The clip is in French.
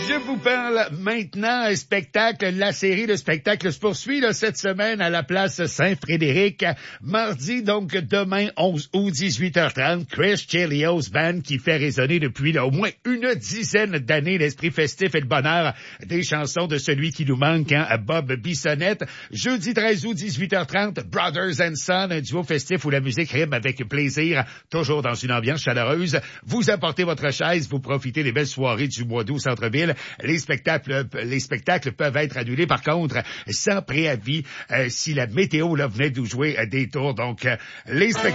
Je vous parle maintenant un spectacle. La série de spectacles se poursuit cette semaine à la place Saint-Frédéric. Mardi, donc demain, 11 août, 18h30, Chris Chelios Band qui fait résonner depuis au moins une dizaine d'années l'esprit festif et le bonheur des chansons de celui qui nous manque, Bob Bissonnette. Jeudi 13 août, 18h30, Brothers and Sons, un duo festif où la musique rime avec plaisir, toujours dans une ambiance chaleureuse. Vous apportez votre chaise, vous profitez des belles soirées du mois d'août au centre-ville. Les spectacles peuvent être annulés, par contre, sans préavis, si la météo venait de jouer des tours. Donc, les spectacles